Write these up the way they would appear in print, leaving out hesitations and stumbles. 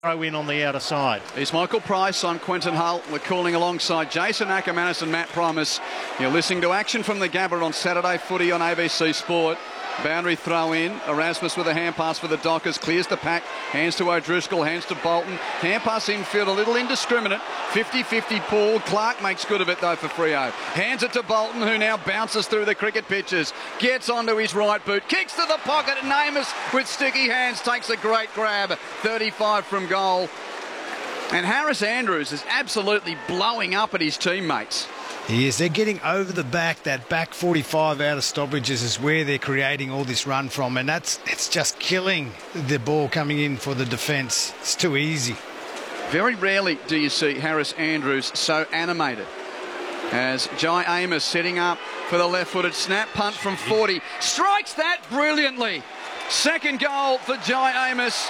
throw in on the outer side. Here's Michael Price on Quentin Hull. We're calling alongside Jason Ackermanis and Matt Primus. You're listening to action from the Gabba on Saturday footy on ABC Sport. Boundary throw in. Erasmus with a hand pass for the Dockers. Clears the pack. Hands to O'Driscoll. Hands to Bolton. Hand pass infield. A little indiscriminate. 50-50 Paul. Clark makes good of it though for Freo. Hands it to Bolton, who now bounces through the cricket pitches. Gets onto his right boot. Kicks to the pocket. And Amos with sticky hands takes a great grab. 35 from goal. And Harris Andrews is absolutely blowing up at his teammates. He is. They're getting over the back. That back 45 out of stoppages is where they're creating all this run from, and it's just killing the ball coming in for the defence. It's too easy. Very rarely do you see Harris Andrews so animated. As Jai Amos setting up for the left-footed snap punt from 40. Strikes that brilliantly. Second goal for Jai Amos.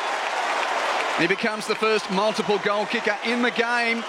He becomes the first multiple goal kicker in the game.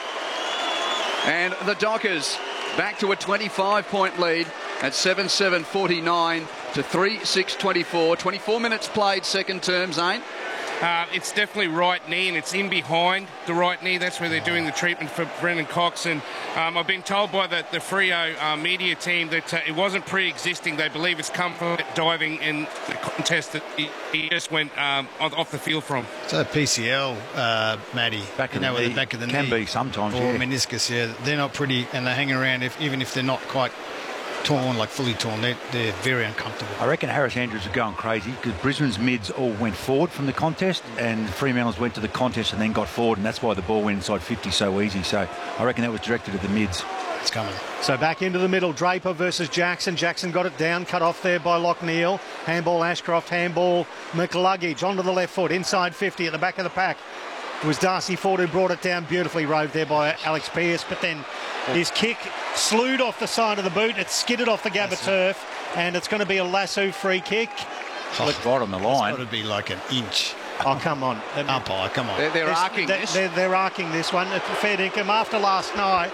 And the Dockers back to a 25-point lead at 7-7-49 to 3-6-24. 24 minutes played, second term, Zane. It's definitely right knee, and it's in behind the right knee. That's where they're doing the treatment for Brendan Cox. And I've been told by the Freo media team that it wasn't pre-existing. They believe it's come from diving in the contest that he just went off the field from. So PCL, Matty, back of the knee. The back of the Can knee. be sometimes, or yeah. meniscus, yeah. They're not pretty, and they hang around even if they're not quite torn, like fully torn. They're very uncomfortable. I reckon Harris Andrews are going crazy because Brisbane's mids all went forward from the contest, and Fremantle's went to the contest and then got forward, and that's why the ball went inside 50 so easy. So I reckon that was directed at the mids. It's coming. So back into the middle, Draper versus Jackson. Jackson got it down, cut off there by Lockneil. Handball Ashcroft, handball McLuggage onto the left foot, inside 50 at the back of the pack. It was Darcy Ford who brought it down, beautifully rode there by Alex Pearce, but then his kick slewed off the side of the boot. It skidded off the Gabba turf, and it's going to be a Lasso free kick. Right on the line. It's got to be like an inch. Oh, come on. Umpire, come on. They're arcing this. They're arcing this one. Fair dinkum. After last night,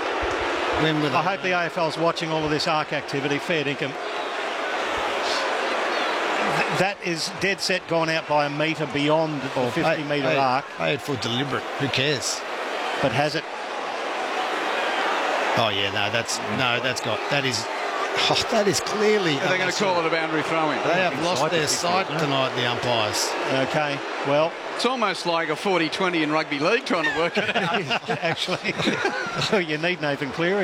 I hope the AFL's watching all of this arc activity. Fair dinkum. That is dead set gone out by a metre beyond the 50-metre arc. Paid for deliberate. Who cares? But has it? Oh yeah, that is clearly. Are they going to call it a boundary throw-in? They have lost their sight tonight, the umpires. Okay, well, it's almost like a 40-20 in rugby league trying to work it out. actually, you need Nathan Cleary.